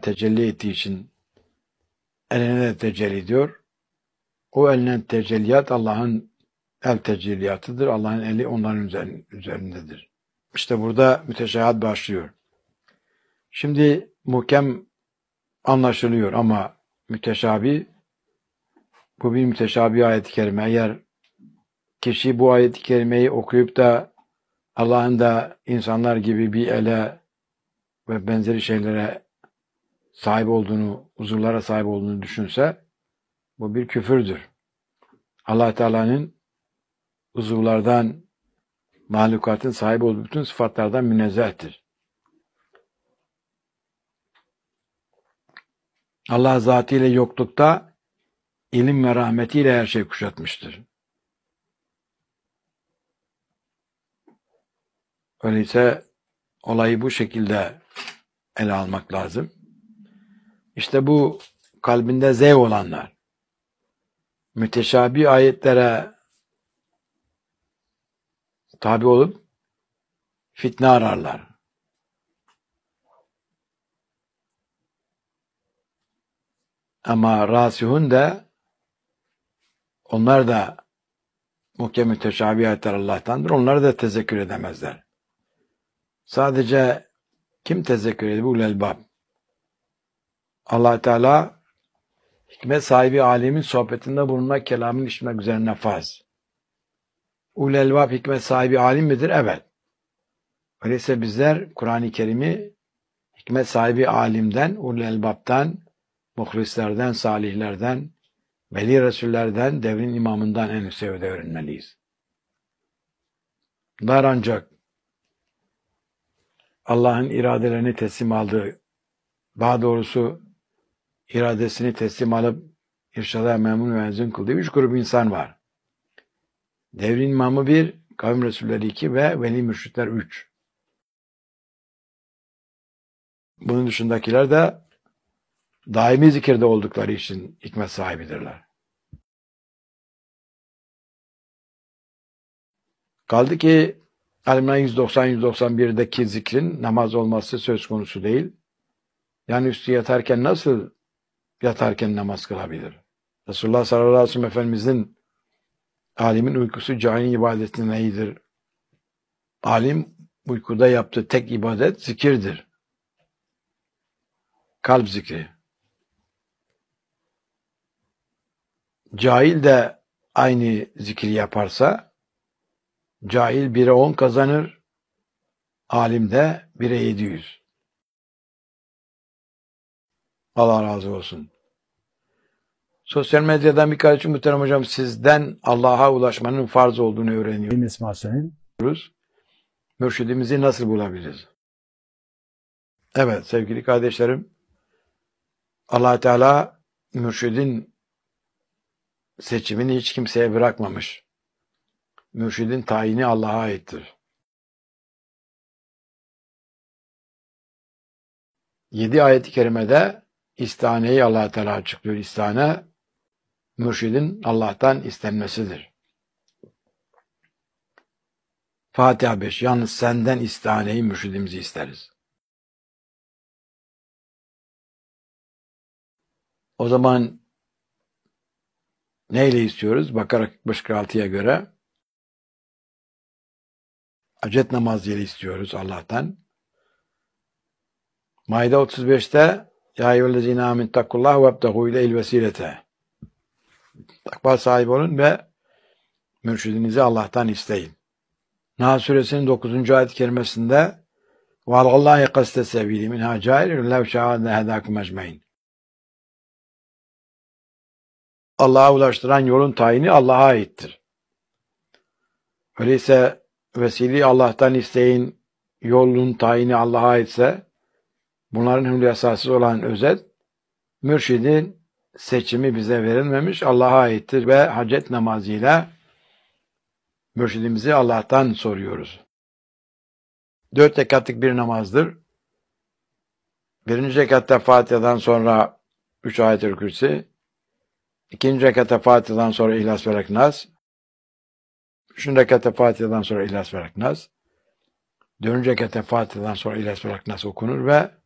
tecelli ettiği için eline de tecelli ediyor. O elinin tecelliyat Allah'ın el tecelliyatıdır. Allah'ın eli onların üzerindedir. İşte burada müteşahat başlıyor. Şimdi muhkem anlaşılıyor ama müteşabih, bu bir müteşabih ayet-i kerime. Eğer kişi bu ayet-i kerimeyi okuyup da Allah'ın da insanlar gibi bir ele ve benzeri şeylere sahip olduğunu, uzuvlara sahip olduğunu düşünse, bu bir küfürdür. Allah Teala'nın uzuvlardan, mahlukatın sahip olduğu bütün sıfatlardan münezzehtir. Allah zatıyla yoklukta, ilim ve rahmetiyle her şeyi kuşatmıştır. Öyleyse olayı bu şekilde ele almak lazım. İşte bu kalbinde zevk olanlar, müteşabih ayetlere tabi olup fitne ararlar. Ama rasihun de, onlar da muhkem müteşabih ayetler Allah'tandır. Onları da tezekkür edemezler. Sadece kim tezekkür ediyor? Ulul elbab. Allah Teala hikmet sahibi alemin sohbetinde bulunmak, kelamını işitmek üzerine farz. Ulul elbab hikmet sahibi alim midir? Evet. Öyleyse bizler Kur'an-ı Kerim'i hikmet sahibi alimden, ulul elbaptan, muhlislerden, salihlerden, veli resullerden, devrin imamından en üst seviyede öğrenmeliyiz. Bunlar ancak Allah'ın iradelerini teslim aldığı, daha doğrusu iradesini teslim alıp irşada memnun ve mezun kıldığı 3 grup insan var. Devrin imamı 1, kavim resulleri 2 ve veli mürşitler 3. Bunun dışındakiler de daimi zikirde oldukları için hikmet sahibidirler. Kaldı ki Al-İmran 190-191'deki zikrin namaz olması söz konusu değil. Yani üstü yatarken nasıl yatarken namaz kılabilir? Resulullah sallallahu aleyhi ve sellem Efendimizin alimin uykusu cahilin ibadetinden iyidir. Alim uykuda yaptığı tek ibadet zikirdir. Kalp zikri. Cahil de aynı zikri yaparsa cahil 1'e 10 kazanır, alim de 1'e 700. Allah razı olsun. Sosyal medyadan bir kardeşim muhterem hocam, sizden Allah'a ulaşmanın farz olduğunu öğreniyoruz. Mürşidimizi nasıl bulabiliriz? Evet sevgili kardeşlerim, Allah Teala mürşidin seçimini hiç kimseye bırakmamış. Mürşidin tayini Allah'a aittir. 7 ayet-i kerimede istihaneyi Allah Teala açıklıyor. İstihane, mürşidin Allah'tan istenmesidir. Fatiha 5. Yalnız senden istihaneyi, mürşidimizi isteriz. O zaman neyle istiyoruz? Bakara 46'ya göre hacet namazıyla istiyoruz Allah'tan. Maide 35'te Ya eyyühellezine amin takkullah ve ebtehu ileyhil vesilete. Takva sahibi olun ve mürşidinizi Allah'tan isteyin. Nahl suresinin 9. ayet-i kerimesinde وَالَّهِ قَسْتَ سَب۪يلِ مِنْهَا جَائِرٍ لَوْ شَاءَ لَهَدَاكُمْ اَجْمَعِينَ. Allah'a ulaştıran yolun tayini Allah'a aittir. Öyleyse vesile Allah'tan isteyin, yolun tayini Allah'a aitse, bunların hülyasasız olan özet, mürşidin seçimi bize verilmemiş, Allah'a aittir ve hacet namazıyla mürşidimizi Allah'tan soruyoruz. 4 rekatlık bir namazdır. 1. rekatta Fatiha'dan sonra 3 ayet-i kürsi, 2. rekatta Fatiha'dan sonra İhlas ve Nas, 3. rekatta Fatiha'dan sonra İhlas ve Nas, 4. rekatta Fatiha'dan sonra İhlas ve Nas okunur ve